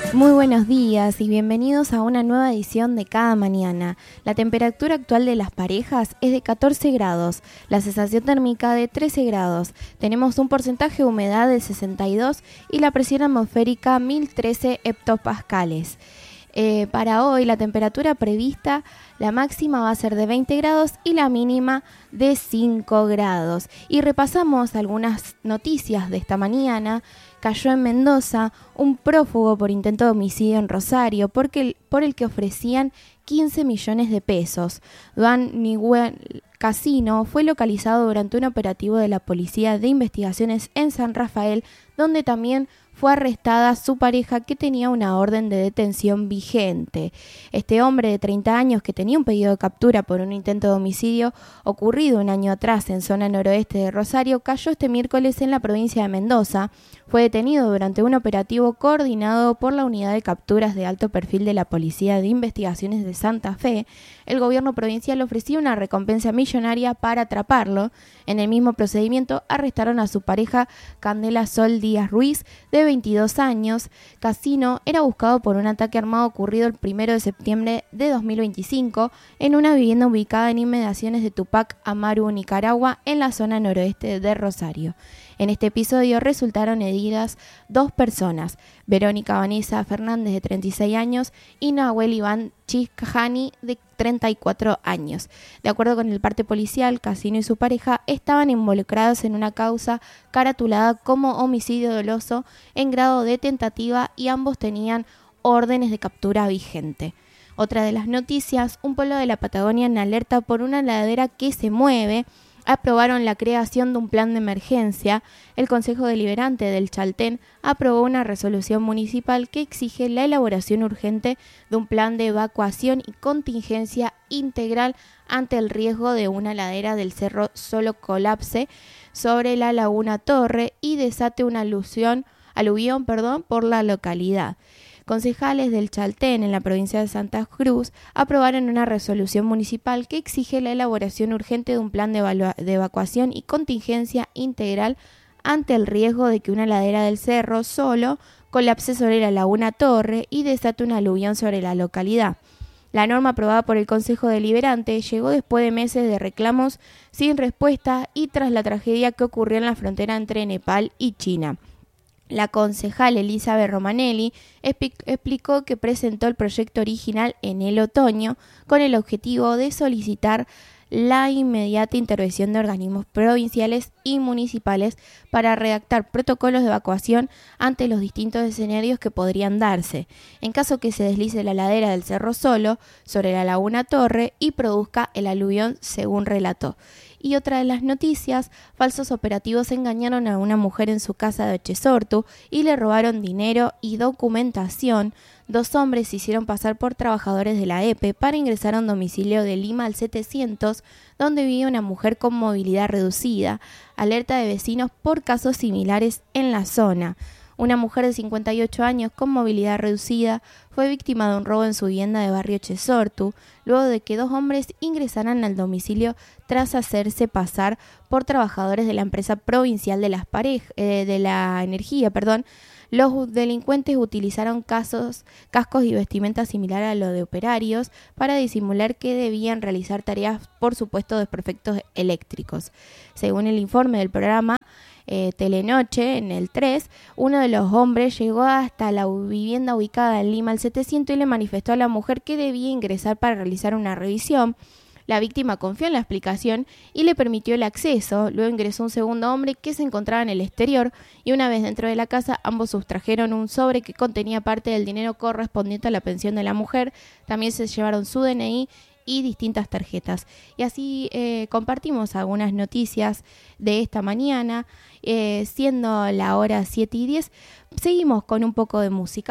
Muy buenos días y bienvenidos a una nueva edición de Cada Mañana. La temperatura actual de las parejas es de 14 grados, la sensación térmica de 13 grados. Tenemos un porcentaje de humedad de 62 y la presión atmosférica 1013 hectopascales. Para hoy la temperatura prevista, la máxima va a ser de 20 grados y la mínima de 5 grados. Y repasamos algunas noticias de esta mañana. Cayó en Mendoza un prófugo por intento de homicidio en Rosario por el que ofrecían 15 millones de pesos. Duan Nguyen Casino fue localizado durante un operativo de la Policía de Investigaciones en San Rafael, donde también fue arrestada su pareja que tenía una orden de detención vigente. Este hombre de 30 años que tenía un pedido de captura por un intento de homicidio ocurrido un año atrás en zona noroeste de Rosario cayó este miércoles en la provincia de Mendoza. Fue detenido durante un operativo coordinado por la Unidad de Capturas de Alto Perfil de la Policía de Investigaciones de Santa Fe. El gobierno provincial ofreció una recompensa millonaria para atraparlo. En el mismo procedimiento arrestaron a su pareja Candela Sol Díaz Ruiz, de 22 años. Casino era buscado por un ataque armado ocurrido el 1 de septiembre de 2025 en una vivienda ubicada en inmediaciones de Tupac Amaru, Nicaragua, en la zona noroeste de Rosario. En este episodio resultaron heridas 2 personas, Verónica Vanessa Fernández, de 36 años, y Nahuel Iván Chicajani, de 34 años. De acuerdo con el parte policial, Casino y su pareja estaban involucrados en una causa caratulada como homicidio doloso en grado de tentativa y ambos tenían órdenes de captura vigente. Otra de las noticias, un pueblo de la Patagonia en alerta por una ladera que se mueve. Aprobaron la creación de un plan de emergencia. El Consejo Deliberante del Chaltén aprobó una resolución municipal que exige la elaboración urgente de un plan de evacuación y contingencia integral ante el riesgo de una ladera del Cerro Solo colapse sobre la Laguna Torre y desate una aluvión por la localidad. Concejales del Chaltén en la provincia de Santa Cruz aprobaron una resolución municipal que exige la elaboración urgente de un plan de evacuación y contingencia integral ante el riesgo de que una ladera del Cerro Solo colapse sobre la Laguna Torre y desate una aluvión sobre la localidad. La norma aprobada por el Consejo Deliberante llegó después de meses de reclamos sin respuesta y tras la tragedia que ocurrió en la frontera entre Nepal y China. La concejal Elizabeth Romanelli explicó que presentó el proyecto original en el otoño con el objetivo de solicitar la inmediata intervención de organismos provinciales y municipales para redactar protocolos de evacuación ante los distintos escenarios que podrían darse, en caso que se deslice la ladera del Cerro Solo sobre la Laguna Torre y produzca el aluvión, según relató. Y otra de las noticias, falsos operativos engañaron a una mujer en su casa de Echesortu y le robaron dinero y documentación. 2 hombres se hicieron pasar por trabajadores de la EPE para ingresar a un domicilio de Lima al 700, donde vivía una mujer con movilidad reducida. Alerta de vecinos por casos similares en la zona. Una mujer de 58 años con movilidad reducida fue víctima de un robo en su vivienda de barrio Echesortu, luego de que 2 hombres ingresaran al domicilio tras hacerse pasar por trabajadores de la empresa provincial de la energía. Los delincuentes utilizaron cascos y vestimenta similar a lo de operarios para disimular que debían realizar tareas por supuestos desperfectos eléctricos. Según el informe del programa Telenoche, en el 3, uno de los hombres llegó hasta la vivienda ubicada en Lima al 700 y le manifestó a la mujer que debía ingresar para realizar una revisión. La víctima confió en la explicación y le permitió el acceso. Luego ingresó un segundo hombre que se encontraba en el exterior y una vez dentro de la casa ambos sustrajeron un sobre que contenía parte del dinero correspondiente a la pensión de la mujer. También se llevaron su DNI y distintas tarjetas. Y así compartimos algunas noticias de esta mañana. Siendo la hora 7:10, seguimos con un poco de música.